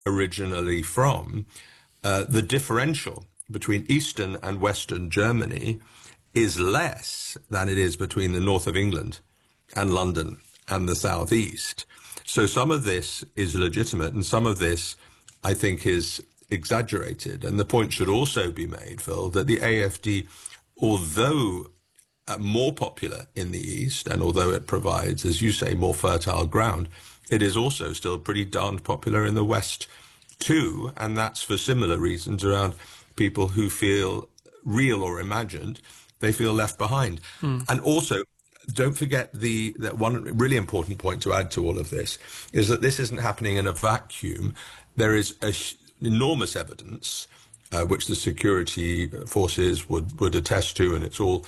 originally from, the differential between Eastern and Western Germany is less than it is between the north of England and London and the southeast. So some of this is legitimate and some of this, I think, is exaggerated. And the point should also be made, Phil, that the AFD, although more popular in the East, and although it provides, as you say, more fertile ground, it is also still pretty darned popular in the West too, and that's for similar reasons around people who feel, real or imagined, they feel left behind. And also, don't forget that one really important point to add to all of this is that this isn't happening in a vacuum. There is enormous evidence, which the security forces would attest to, and it's all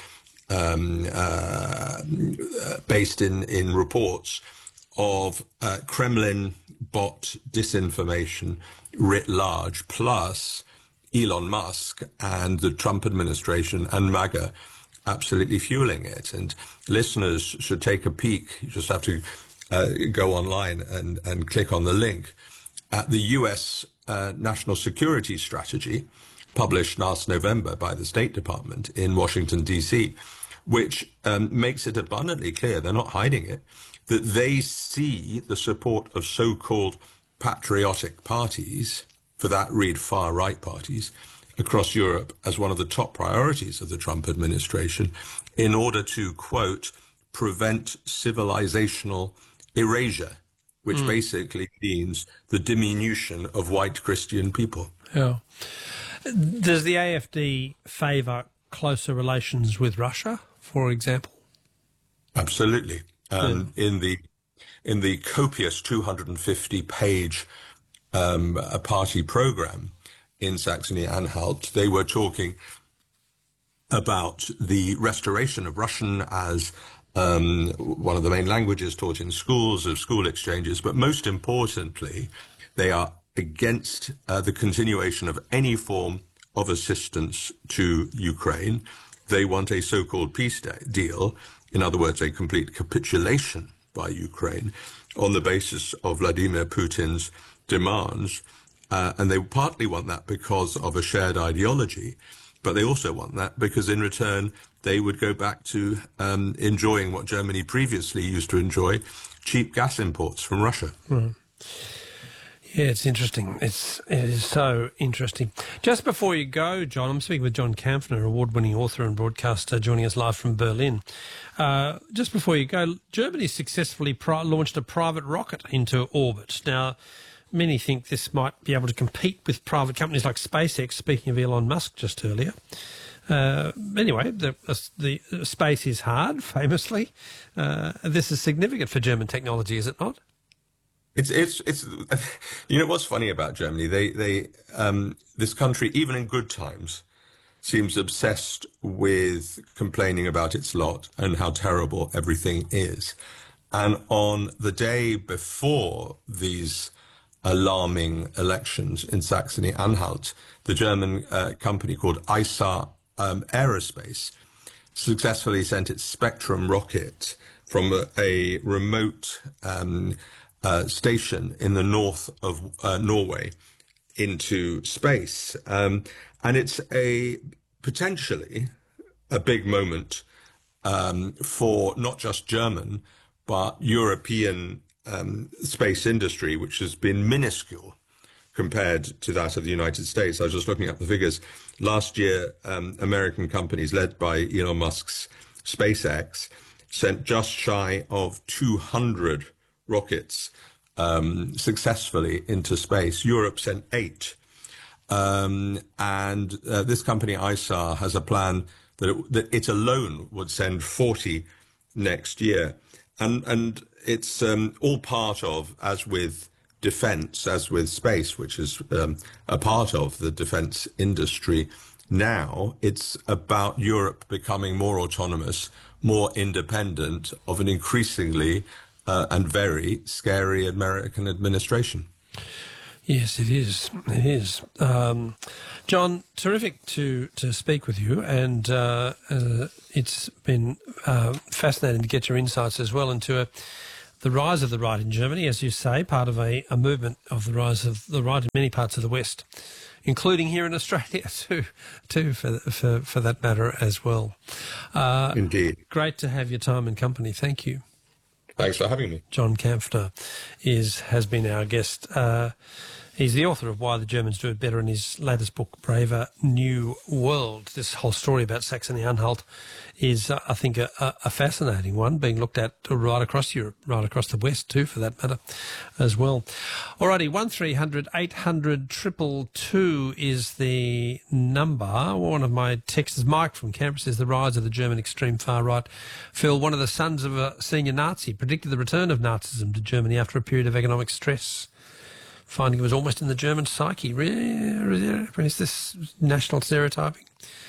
based in reports of Kremlin bot disinformation writ large, plus Elon Musk and the Trump administration and MAGA absolutely fueling it. And listeners should take a peek. You just have to go online and click on the link at the U.S. National Security Strategy, published last November by the State Department in Washington, D.C., which makes it abundantly clear, they're not hiding it, that they see the support of so-called patriotic parties, for that read far-right parties, across Europe as one of the top priorities of the Trump administration in order to, quote, prevent civilizational erasure, which basically means the diminution of white Christian people. Yeah. Does the AFD favour closer relations with Russia, for example? Absolutely. In the copious 250-page party program in Saxony-Anhalt, they were talking about the restoration of Russian as one of the main languages taught in schools, of school exchanges, but most importantly, they are against the continuation of any form of assistance to Ukraine. They want a so-called peace deal, in other words, a complete capitulation by Ukraine on the basis of Vladimir Putin's demands. And they partly want that because of a shared ideology, but they also want that because in return they would go back to enjoying what Germany previously used to enjoy, cheap gas imports from Russia. Right. Yeah, it's interesting. It is so interesting. Just before you go, John, I'm speaking with John Kampfner, award-winning author and broadcaster, joining us live from Berlin. Just before you go, Germany successfully launched a private rocket into orbit. Now, many think this might be able to compete with private companies like SpaceX, speaking of Elon Musk just earlier. Anyway, the space is hard, famously. This is significant for German technology, is it not? It's you know what's funny about Germany? They this country, even in good times, seems obsessed with complaining about its lot and how terrible everything is. And on the day before these alarming elections in Saxony-Anhalt, the German company called ISA Aerospace successfully sent its Spectrum rocket from a remote station in the north of Norway into space. And it's potentially a big moment for not just German, but European space industry, which has been minuscule compared to that of the United States. I was just looking at the figures. Last year, American companies led by Elon Musk's SpaceX sent just shy of 200 rockets successfully into space. Europe sent 8. And this company, ISAR, has a plan that it alone would send 40 next year. And it's all part of, as with defense, as with space, which is a part of the defense industry now, it's about Europe becoming more autonomous, more independent of an increasingly and very scary American administration. Yes, it is. It is. John, terrific to speak with you, and it's been fascinating to get your insights as well into a the rise of the right in Germany, as you say, part of a movement of the rise of the right in many parts of the West, including here in Australia too, for that matter as well. Indeed. Great to have your time and company. Thank you. Thanks for having me. John Kampfner has been our guest. He's the author of Why the Germans Do It Better in his latest book, Braver New World. This whole story about Saxony-Anhalt is, I think, a fascinating one, being looked at right across Europe, right across the West too, for that matter, as well. Alrighty, 1300 800 222 is the number. One of my texters, Mike from Canberra, says the rise of the German extreme far right. Phil, one of the sons of a senior Nazi, predicted the return of Nazism to Germany after a period of economic stress, finding it was almost in the German psyche. Is this national stereotyping?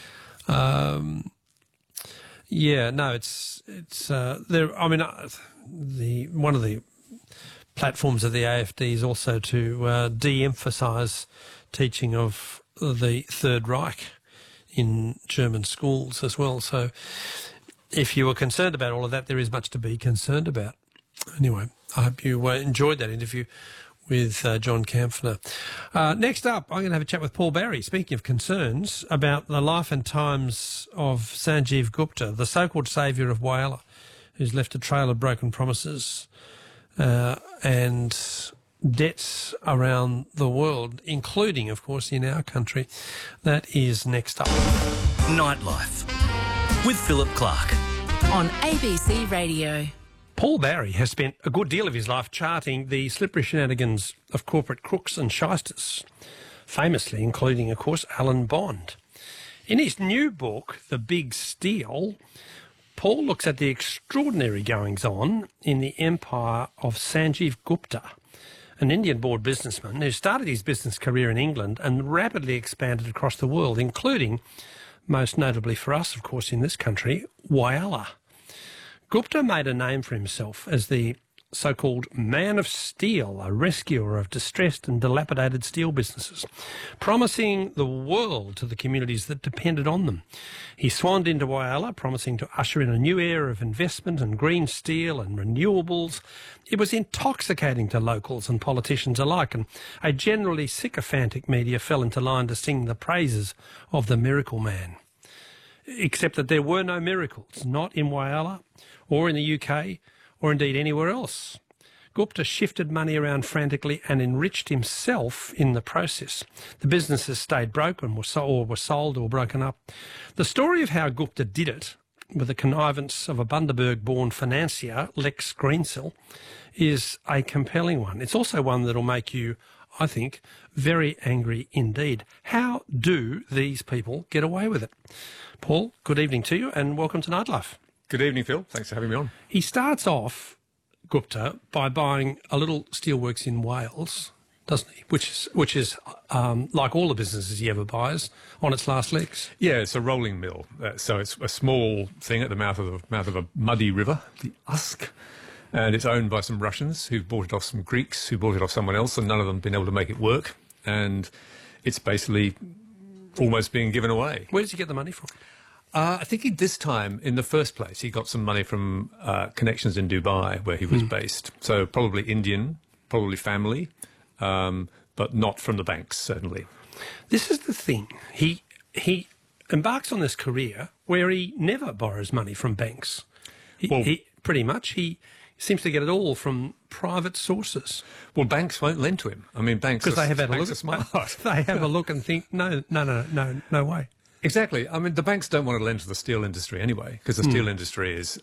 Yeah, no, it's there. I mean, one of the platforms of the AfD is also to de-emphasise teaching of the Third Reich in German schools as well. So, if you were concerned about all of that, there is much to be concerned about. Anyway, I hope you enjoyed that interview with John Kampfner. Next up, I'm going to have a chat with Paul Barry, speaking of concerns, about the life and times of Sanjeev Gupta, the so-called saviour of Whyalla, who's left a trail of broken promises and debts around the world, including, of course, in our country. That is next up. Nightlife with Philip Clark on ABC Radio. Paul Barry has spent a good deal of his life charting the slippery shenanigans of corporate crooks and shysters, famously including, of course, Alan Bond. In his new book, The Big Steal, Paul looks at the extraordinary goings-on in the empire of Sanjeev Gupta, an Indian-born businessman who started his business career in England and rapidly expanded across the world, including, most notably for us, of course, in this country, Whyalla. Gupta made a name for himself as the so-called man of steel, a rescuer of distressed and dilapidated steel businesses, promising the world to the communities that depended on them. He swanned into Whyalla, promising to usher in a new era of investment and green steel and renewables. It was intoxicating to locals and politicians alike, and a generally sycophantic media fell into line to sing the praises of the miracle man. Except that there were no miracles, not in Whyalla or in the UK or indeed anywhere else. Gupta shifted money around frantically and enriched himself in the process. The businesses stayed broken or were sold or broken up. The story of how Gupta did it, with the connivance of a Bundaberg-born financier, Lex Greensill, is a compelling one. It's also one that'll make you, I think, very angry indeed. How do these people get away with it? Paul, good evening to you and welcome to Nightlife. Good evening, Phil. Thanks for having me on. He starts off, Gupta, by buying a little steelworks in Wales, doesn't he? Which is like all the businesses he ever buys, on its last legs. Yeah, it's a rolling mill. So it's a small thing at the mouth of a muddy river, the Usk, and it's owned by some Russians who've bought it off some Greeks who bought it off someone else, and none of them have been able to make it work. And it's basically almost being given away. Where does he get the money from? I think this time, in the first place, he got some money from connections in Dubai, where he was based. So probably Indian, probably family, but not from the banks, certainly. This is the thing. He embarks on this career where he never borrows money from banks. He pretty much seems to get it all from private sources. Well, banks won't lend to him. I mean, banks because they have had a look. Smart. They have a look and think, no way. Exactly. I mean, the banks don't want to lend to the steel industry anyway, because the steel industry is,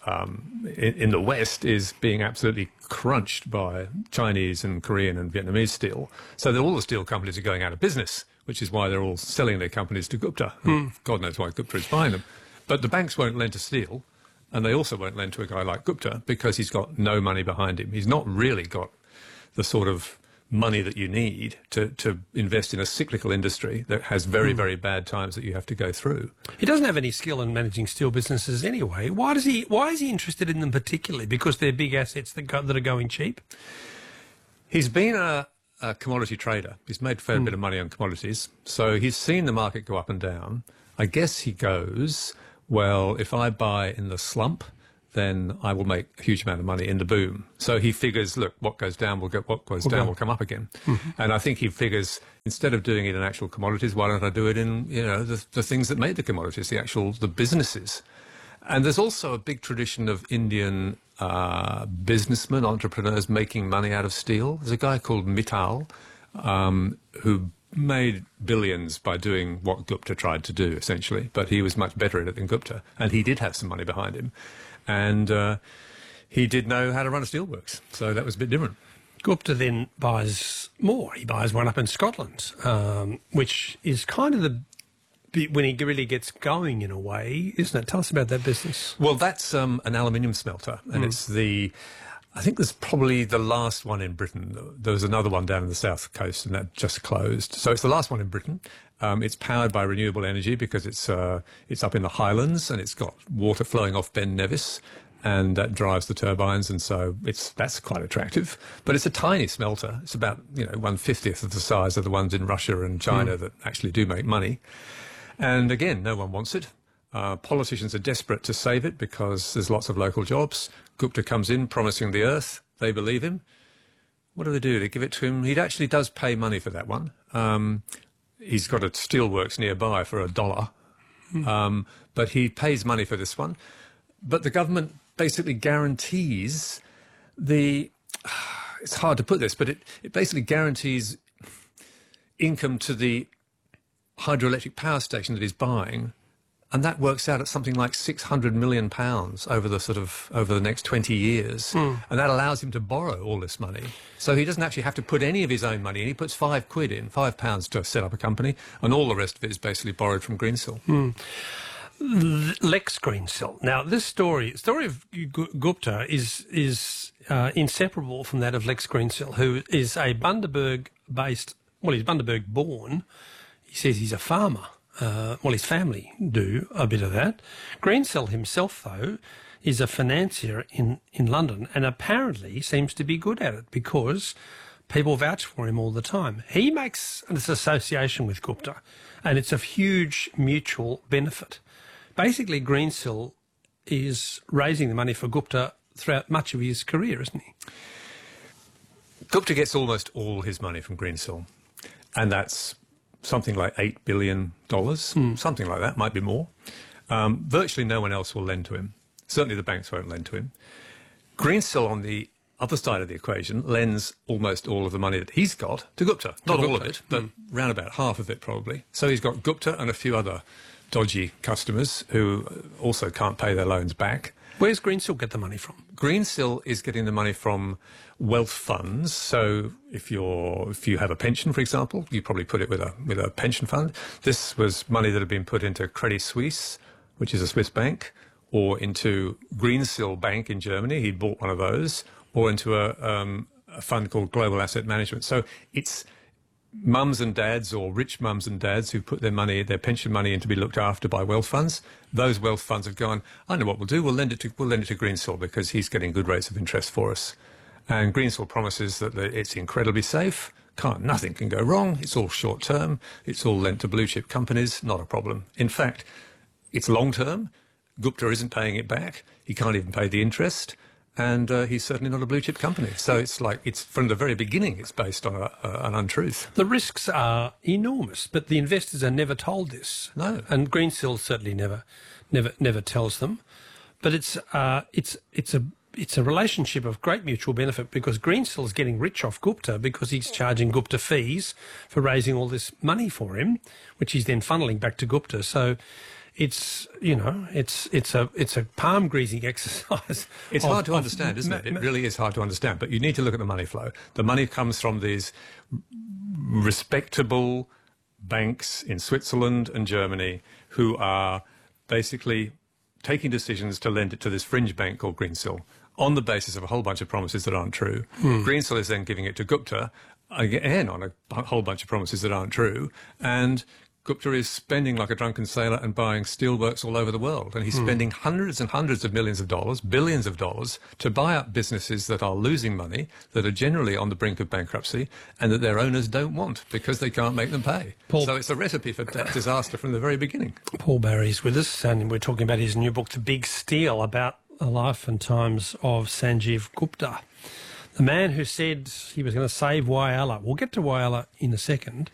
in the West, is being absolutely crunched by Chinese and Korean and Vietnamese steel. So all the steel companies are going out of business, which is why they're all selling their companies to Gupta. God knows why Gupta is buying them. But the banks won't lend to steel, and they also won't lend to a guy like Gupta because he's got no money behind him. He's not really got the sort of money that you need to invest in a cyclical industry that has very, very bad times that you have to go through. He doesn't have any skill in managing steel businesses anyway. Why is he interested in them particularly? Because they're big assets that are going cheap? He's been a commodity trader. He's made a fair bit of money on commodities. So he's seen the market go up and down. I guess he goes, well, if I buy in the slump, then I will make a huge amount of money in the boom. So he figures, look, what goes down will go, what goes down will come up again. And I think he figures, instead of doing it in actual commodities, why don't I do it in, the things that made the commodities, the businesses. And there's also a big tradition of Indian businessmen, entrepreneurs making money out of steel. There's a guy called Mittal who made billions by doing what Gupta tried to do, essentially, but he was much better at it than Gupta, and he did have some money behind him. And he did know how to run a steelworks, so that was a bit different. Gupta then buys more. He buys one up in Scotland, which is kind of when he really gets going in a way, isn't it? Tell us about that business. Well, that's an aluminium smelter, and it's I think there's probably the last one in Britain. There was another one down in the south coast, and that just closed. So it's the last one in Britain. It's powered by renewable energy because it's up in the Highlands, and it's got water flowing off Ben Nevis, and that drives the turbines, and so that's quite attractive. But it's a tiny smelter. It's about 1/50th of the size of the ones in Russia and China that actually do make money. And again, no one wants it. Politicians are desperate to save it because there's lots of local jobs. Gupta comes in promising the earth. They believe him. What do? They give it to him. He actually does pay money for that one. He's got a steelworks nearby for $1. But he pays money for this one. But the government basically guarantees it's hard to put this, but it basically guarantees income to the hydroelectric power station that he's buying, and that works out at something like £600 million over the next 20 years, and that allows him to borrow all this money. So he doesn't actually have to put any of his own money in. He puts £5 to set up a company, and all the rest of it is basically borrowed from Greensill. Lex Greensill. Now, this story of Gupta is inseparable from that of Lex Greensill, who is a Bundaberg-based. Well, he's Bundaberg-born. He says he's a farmer. His family do a bit of that. Greensill himself, though, is a financier in London, and apparently seems to be good at it because people vouch for him all the time. He makes this association with Gupta, and it's of huge mutual benefit. Basically, Greensill is raising the money for Gupta throughout much of his career, isn't he? Gupta gets almost all his money from Greensill, and that's something like $8 billion, something like that, might be more. Virtually no one else will lend to him. Certainly the banks won't lend to him. Greensill, on the other side of the equation, lends almost all of the money that he's got to Gupta. Not all of it, but round about half of it probably. So he's got Gupta and a few other dodgy customers who also can't pay their loans back. Where's Greensill get the money from? Greensill is getting the money from wealth funds. So if you have a pension, for example, you probably put it with a pension fund. This was money that had been put into Credit Suisse, which is a Swiss bank, or into Greensill Bank in Germany. He'd bought one of those, or into a fund called Global Asset Management. So it's mums and dads, or rich mums and dads, who put their pension money in to be looked after by wealth funds. Those wealth funds have gone, I know what we'll do, we'll lend it to Greensill because he's getting good rates of interest for us. And Greensill promises that it's incredibly safe, nothing can go wrong, it's all short term, it's all lent to blue chip companies, not a problem. In fact, it's long term, Gupta isn't paying it back, he can't even pay the interest, and he's certainly not a blue chip company. So it's from the very beginning, it's based on an untruth. The risks are enormous, but the investors are never told this. No. And Greensill certainly never tells them. But it's a relationship of great mutual benefit because Greensill is getting rich off Gupta because he's charging Gupta fees for raising all this money for him, which he's then funneling back to Gupta. So it's a palm greasing exercise. It's hard to understand, isn't it? It really is hard to understand. But you need to look at the money flow. The money comes from these respectable banks in Switzerland and Germany who are basically taking decisions to lend it to this fringe bank called Greensill on the basis of a whole bunch of promises that aren't true. Greensill is then giving it to Gupta, again on a whole bunch of promises that aren't true, and Gupta is spending like a drunken sailor and buying steelworks all over the world. And he's spending hundreds and hundreds of millions of dollars, billions of dollars, to buy up businesses that are losing money, that are generally on the brink of bankruptcy, and that their owners don't want because they can't make them pay. So it's a recipe for disaster from the very beginning. Paul Barry's with us, and we're talking about his new book, The Big Steal, about the life and times of Sanjeev Gupta, the man who said he was going to save Whyalla. We'll get to Whyalla in a second.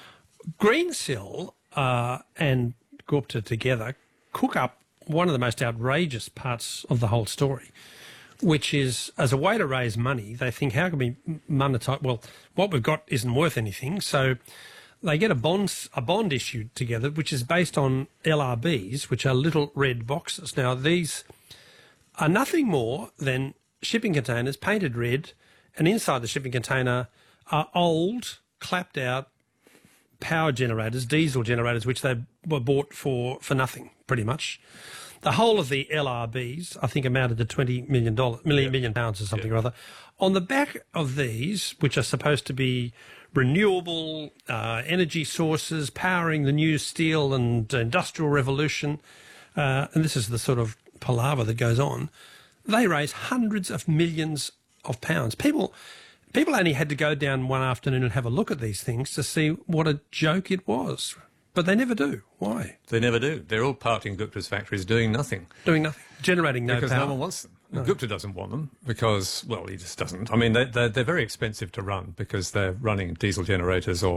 Greensill and Gupta together cook up one of the most outrageous parts of the whole story, which is, as a way to raise money, they think, how can we monetize? Well, what we've got isn't worth anything, so they get a bond issued together, which is based on LRBs, which are little red boxes. Now, these are nothing more than shipping containers painted red, and inside the shipping container are old, clapped out power generators, diesel generators, which they were bought for nothing, pretty much. The whole of the LRBs, I think, amounted to $20 million pounds or something or other. On the back of these, which are supposed to be renewable energy sources powering the new steel and industrial revolution, and this is the sort of palaver that goes on, they raise hundreds of millions of pounds. People only had to go down one afternoon and have a look at these things to see what a joke it was. But they never do. Why? They never do. They're all parked in Gupta's factories doing nothing. Doing nothing. Generating no because power. No one wants them. No. Gupta doesn't want them because, well, he just doesn't. I mean, they're very expensive to run because they're running diesel generators or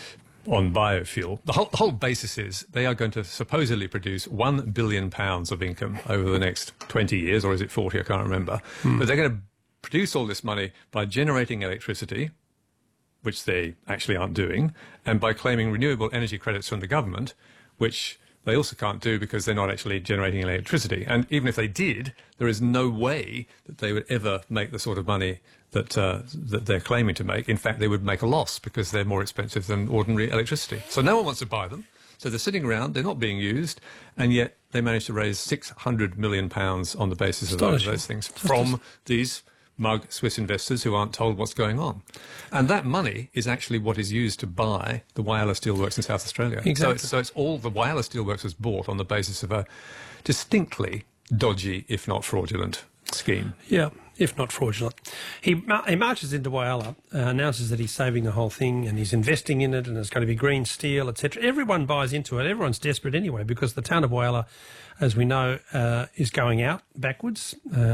on biofuel. The whole basis is they are going to supposedly produce £1 billion of income over the next 20 years, or is it 40? I can't remember. But they're going to produce all this money by generating electricity, which they actually aren't doing, and by claiming renewable energy credits from the government, which they also can't do because they're not actually generating electricity. And even if they did, there is no way that they would ever make the sort of money that they're claiming to make. In fact, they would make a loss because they're more expensive than ordinary electricity. So no one wants to buy them. So they're sitting around, they're not being used, and yet they managed to raise £600 million on the basis of those things from these mug Swiss investors who aren't told what's going on. And that money is actually what is used to buy the Whyalla Steelworks in South Australia. Exactly. So it's all the Whyalla Steelworks was bought on the basis of a distinctly dodgy, if not fraudulent, scheme. Yeah, if not fraudulent. He marches into Whyalla, announces that he's saving the whole thing and he's investing in it and it's going to be green steel, etc. Everyone buys into it. Everyone's desperate anyway because the town of Whyalla, as we know, is going out backwards.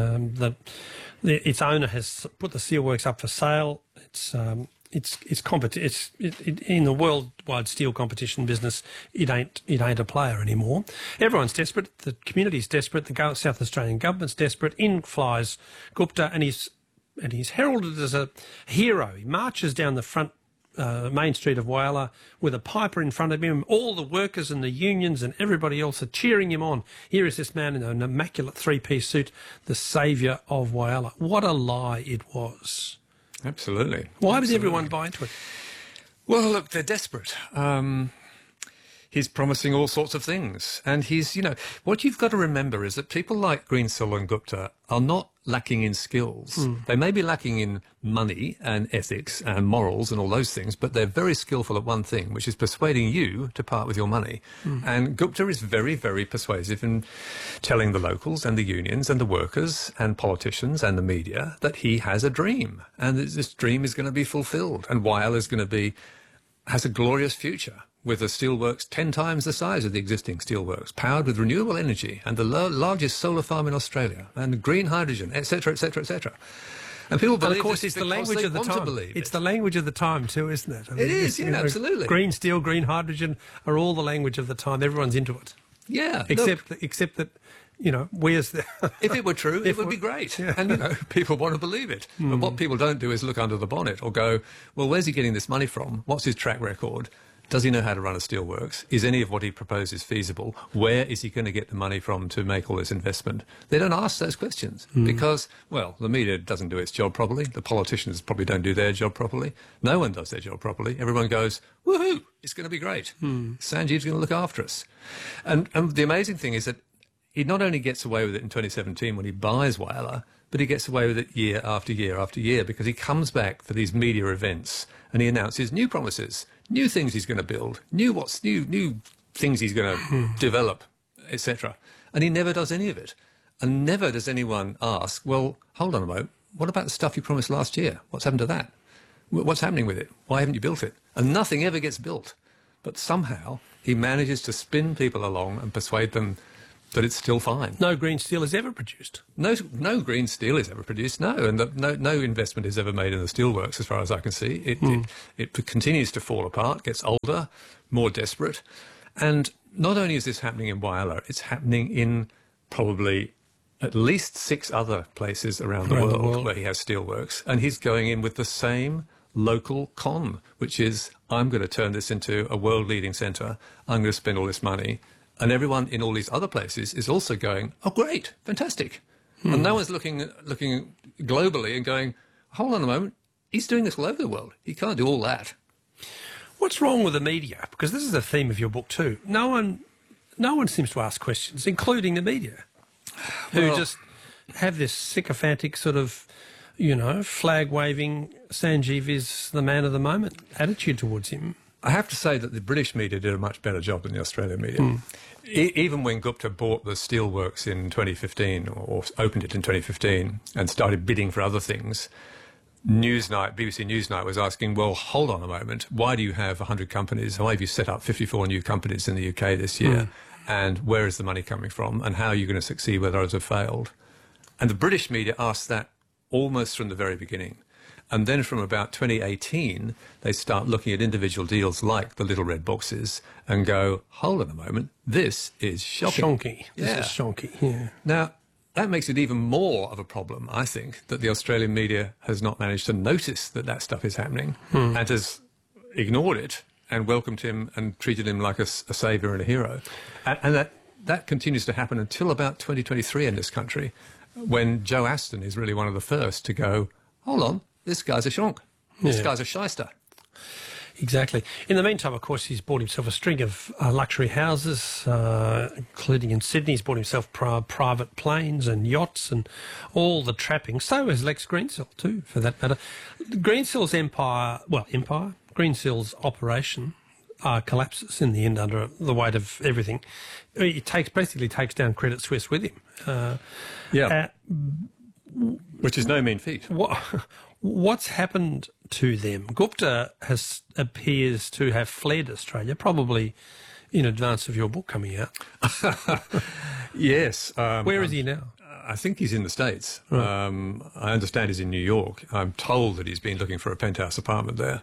Its owner has put the steelworks up for sale. In the worldwide steel competition business, it ain't a player anymore. Everyone's desperate. The community's desperate. The South Australian government's desperate. In flies Gupta, and he's heralded as a hero. He marches down the front main street of Whyalla with a piper in front of him. All the workers and the unions and everybody else are cheering him on. Here is this man in an immaculate three-piece suit, the saviour of Whyalla. What a lie it was. Absolutely. Why did everyone buy into it? Well, look, they're desperate. He's promising all sorts of things. And what you've got to remember is that people like Greensill and Gupta are not lacking in skills. They may be lacking in money and ethics and morals and all those things, but they're very skillful at one thing, which is persuading you to part with your money. And Gupta is very, very persuasive in telling the locals and the unions and the workers and politicians and the media that he has a dream and this dream is going to be fulfilled and Whyalla is going to has a glorious future with the steelworks 10 times the size of the existing steelworks, powered with renewable energy and the largest solar farm in Australia, and green hydrogen, etc., etc., etc. And people believe, of course, it's the language of the time. It's the language of the time too, isn't it? I mean, it is, absolutely. Green steel, green hydrogen are all the language of the time. Everyone's into it. Yeah, except that. Where's the... If it were true, it would be great. Yeah. And, people want to believe it. But what people don't do is look under the bonnet or go, well, where's he getting this money from? What's his track record? Does he know how to run a steelworks? Is any of what he proposes feasible? Where is he going to get the money from to make all this investment? They don't ask those questions because, well, the media doesn't do its job properly. The politicians probably don't do their job properly. No one does their job properly. Everyone goes, woohoo, it's going to be great. Sanjeev's going to look after us. And the amazing thing is that he not only gets away with it in 2017 when he buys Whyalla, but he gets away with it year after year after year because he comes back for these media events and he announces new promises, new things he's going to build, new things he's going to develop, etc. And he never does any of it. And never does anyone ask, well, hold on a moment, what about the stuff you promised last year? What's happened to that? What's happening with it? Why haven't you built it? And nothing ever gets built. But somehow he manages to spin people along and persuade them that it's still fine. No green steel is ever produced. No green steel is ever produced, no, and no investment is ever made in the steelworks as far as I can see. It continues to fall apart, gets older, more desperate. And not only is this happening in Whyalla, it's happening in probably at least 6 other places around the world where he has steelworks. And he's going in with the same local con, which is, I'm going to turn this into a world-leading centre, I'm going to spend all this money. And everyone in all these other places is also going, oh, great, fantastic. And no one's looking globally and going, hold on a moment, he's doing this all over the world. He can't do all that. What's wrong with the media? Because this is the theme of your book too. No one seems to ask questions, including the media, who just have this sycophantic sort of, flag-waving, Sanjeev is the man of the moment attitude towards him. I have to say that the British media did a much better job than the Australian media. Even when Gupta bought the steelworks in 2015, or opened it in 2015, and started bidding for other things, BBC Newsnight was asking, well, hold on a moment, why do you have 100 companies? Why have you set up 54 new companies in the UK this year? And where is the money coming from? And how are you going to succeed where others have failed? And the British media asked that almost from the very beginning. And then from about 2018, they start looking at individual deals like the little red boxes and go, hold on a moment, this is shocking. Shonky. This is shonky, yeah. Now, that makes it even more of a problem, I think, that the Australian media has not managed to notice that stuff is happening and has ignored it and welcomed him and treated him like a saviour and a hero. And that continues to happen until about 2023 in this country, when Joe Aston is really one of the first to go, hold on, this guy's a shonk. This guy's a shyster. Exactly. In the meantime, of course, he's bought himself a string of luxury houses, including in Sydney. He's bought himself private planes and yachts and all the trappings. So has Lex Greensill too, for that matter. Greensill's Greensill's operation collapses in the end under the weight of everything. He basically takes down Credit Suisse with him. Which is no mean feat. What's happened to them? Gupta appears to have fled Australia, probably in advance of your book coming out. Yes. Where is he now? I think he's in the States. Right. I understand he's in New York. I'm told that he's been looking for a penthouse apartment there.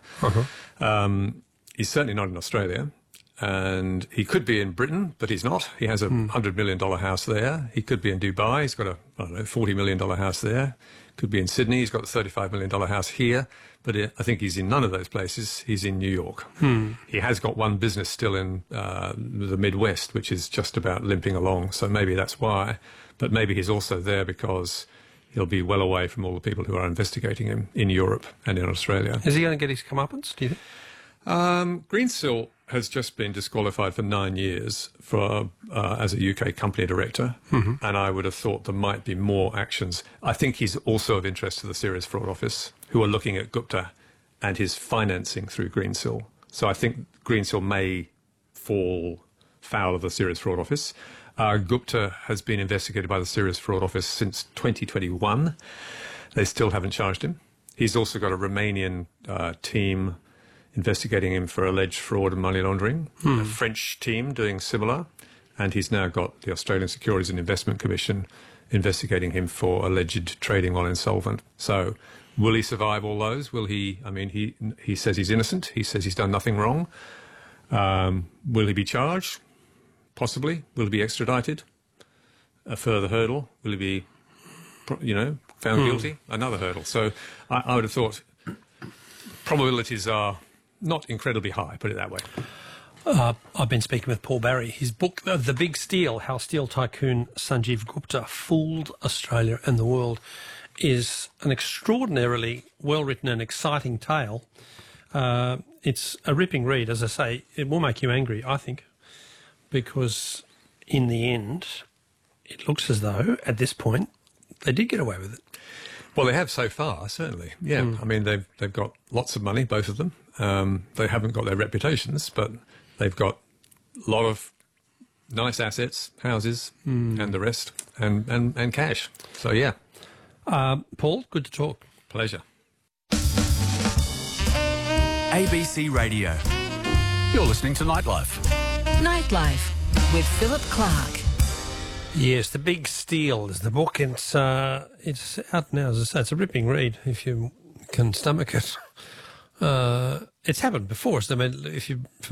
He's certainly not in Australia. And he could be in Britain, but he's not. He has a $100 million house there. He could be in Dubai. He's got a $40 million house there. Could be in Sydney. He's got a $35 million house here. But I think he's in none of those places. He's in New York. He has got one business still in the Midwest, which is just about limping along. So maybe that's why. But maybe he's also there because he'll be well away from all the people who are investigating him in Europe and in Australia. Is he going to get his comeuppance, do you think? Greensill has just been disqualified for 9 years as a UK company director, and I would have thought there might be more actions. I think he's also of interest to the Serious Fraud Office, who are looking at Gupta and his financing through Greensill. So I think Greensill may fall foul of the Serious Fraud Office. Gupta has been investigated by the Serious Fraud Office since 2021. They still haven't charged him. He's also got a Romanian team investigating him for alleged fraud and money laundering, a French team doing similar, and he's now got the Australian Securities and Investment Commission investigating him for alleged trading while insolvent. So will he survive all those? Will he? I mean, he says he's innocent. He says he's done nothing wrong. Will he be charged? Possibly. Will he be extradited? A further hurdle. Will he be, found guilty? Another hurdle. So I would have thought probabilities are not incredibly high, put it that way. I've been speaking with Paul Barry. His book, The Big Steal, How Steel Tycoon Sanjeev Gupta Fooled Australia and the World, is an extraordinarily well-written and exciting tale. It's a ripping read, as I say. It will make you angry, I think, because in the end, it looks as though, at this point, they did get away with it. Well, they have so far, certainly. Yeah, I mean, they've got lots of money, both of them. They haven't got their reputations, but they've got a lot of nice assets, houses, and the rest, and cash. So, yeah. Paul, good to talk. Pleasure. ABC Radio. You're listening to Nightlife. Nightlife with Philip Clark. Yes, The Big Steal is the book. It's out now, as I say. It's a ripping read if you can stomach it. It's happened before. So, I mean, if you